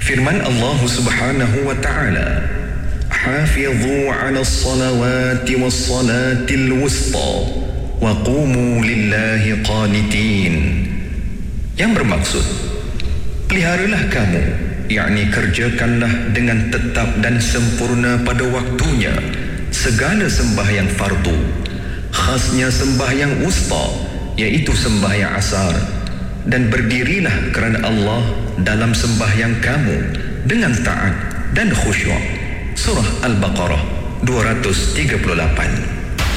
Firman Allah Subhanahu wa taala, "Hafidhu 'alas salawati was salatil wusta wa qumu lillahi qanitin." Yang bermaksud, peliharalah kamu, yakni kerjakanlah dengan tetap dan sempurna pada waktunya segala sembahyang fardu, khasnya sembahyang wusta, iaitu sembahyang asar, dan berdirilah kerana Allah dalam sembahyang kamu dengan taat dan khusyuk. Surah Al-Baqarah 238.